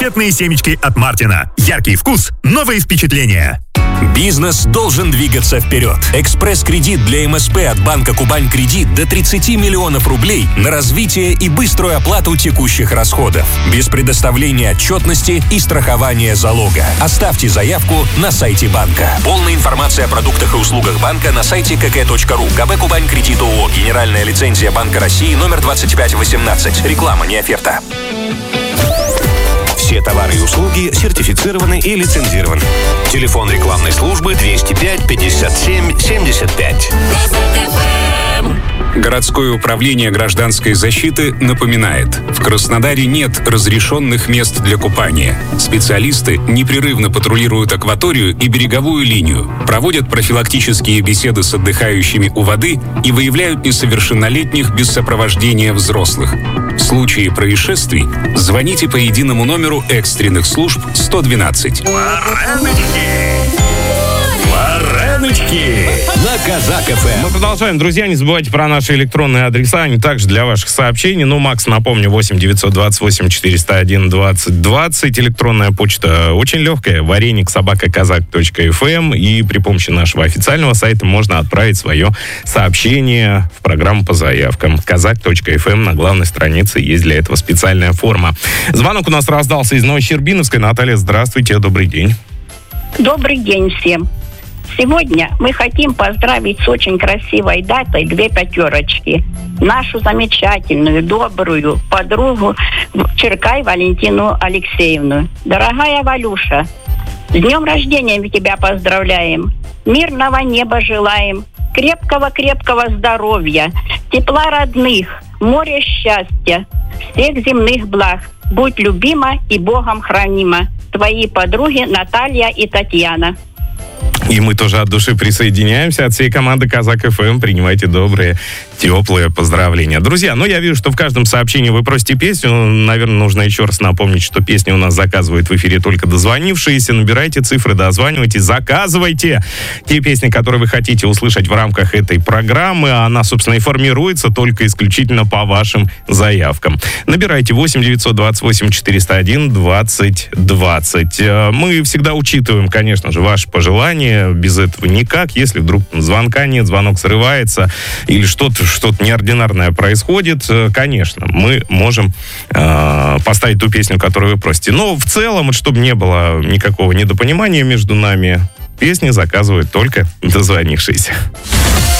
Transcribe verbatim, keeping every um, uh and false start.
Конфетные семечки от Мартина. Яркий вкус, новые впечатления. Бизнес должен двигаться вперед. Экспресс-кредит для эм эс пэ от банка «Кубань-Кредит» до тридцать миллионов рублей на развитие и быструю оплату текущих расходов. Без предоставления отчетности и страхования залога. Оставьте заявку на сайте банка. Полная информация о продуктах и услугах банка на сайте ка ка точка ру. ка бэ «Кубань-Кредит» ООО. Генеральная лицензия Банка России номер двадцать пять восемнадцать. Реклама, не оферта. Все товары и услуги сертифицированы и лицензированы. Телефон рекламной службы двести пять пятьдесят семь семьдесят пять. Городское управление гражданской защиты напоминает: в Краснодаре нет разрешенных мест для купания. Специалисты непрерывно патрулируют акваторию и береговую линию, проводят профилактические беседы с отдыхающими у воды и выявляют несовершеннолетних без сопровождения взрослых. В случае происшествий звоните по единому номеру экстренных служб сто двенадцать. На Казак эф эм. Мы продолжаем, друзья. Не забывайте про наши электронные адреса. Они также для ваших сообщений. Ну, Макс, напомню, восемь девятьсот двадцать восемь четыреста один двадцать двадцать. Электронная почта очень легкая. вареник собака казак точка эф эм. И при помощи нашего официального сайта можно отправить свое сообщение в программу по заявкам. казак точка эф эм. На главной странице есть для этого специальная форма. Звонок у нас раздался из Новощербиновской. Наталья, здравствуйте, добрый день. Добрый день всем. Сегодня мы хотим поздравить с очень красивой датой две пятерочки. Нашу замечательную, добрую подругу Черкай Валентину Алексеевну. Дорогая Валюша, с днем рождения мы тебя поздравляем. Мирного неба желаем. Крепкого-крепкого здоровья. Тепла родных. Море счастья. Всех земных благ. Будь любима и Богом хранима. Твои подруги Наталья и Татьяна. И мы тоже от души присоединяемся. От всей команды Казак эф эм принимайте добрые, теплые поздравления. Друзья, ну я вижу, что в каждом сообщении вы просите песню. Наверное, нужно еще раз напомнить, что песни у нас заказывают в эфире только дозвонившиеся. Набирайте цифры, дозванивайте, заказывайте те песни, которые вы хотите услышать в рамках этой программы. Она, собственно, и формируется только исключительно по вашим заявкам. Набирайте восемь девятьсот двадцать восемь четыреста один двадцать двадцать. Мы всегда учитываем, конечно же, ваши пожелания. Без этого никак. Если вдруг звонка нет, звонок срывается или что-то, что-то неординарное происходит, конечно, мы можем э, поставить ту песню, которую вы просите. Но в целом, чтобы не было никакого недопонимания между нами, песни заказывают только дозвонившиеся.